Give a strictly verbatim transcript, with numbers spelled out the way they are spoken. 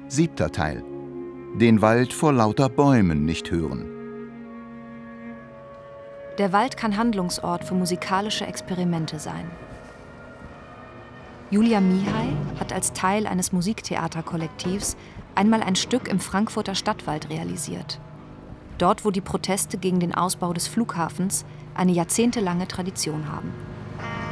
Siebter Teil. Den Wald vor lauter Bäumen nicht hören. Der Wald kann Handlungsort für musikalische Experimente sein. Julia Mihai hat als Teil eines Musiktheaterkollektivs einmal ein Stück im Frankfurter Stadtwald realisiert. Dort, wo die Proteste gegen den Ausbau des Flughafens eine jahrzehntelange Tradition haben.